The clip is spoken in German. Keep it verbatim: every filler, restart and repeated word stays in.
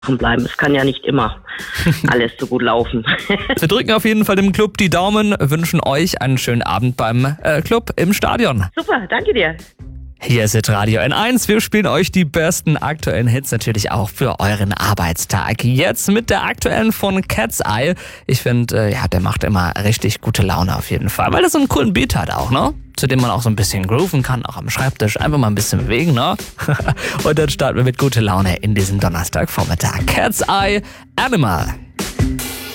bleiben. Es kann ja nicht immer alles so gut laufen. Wir drücken auf jeden Fall dem Club die Daumen, wünschen euch einen schönen Abend beim äh, Club im Stadion. Super, danke dir. Hier ist Radio N eins. Wir spielen euch die besten aktuellen Hits natürlich auch für euren Arbeitstag. Jetzt mit der aktuellen von Cat's Eye. Ich finde, äh, ja, der macht immer richtig gute Laune auf jeden Fall, weil er so einen coolen Beat hat auch, ne? Zu dem man auch so ein bisschen grooven kann, auch am Schreibtisch. Einfach mal ein bisschen bewegen, ne? Und dann starten wir mit guter Laune in diesem Donnerstagvormittag. Cat's Eye, Animal.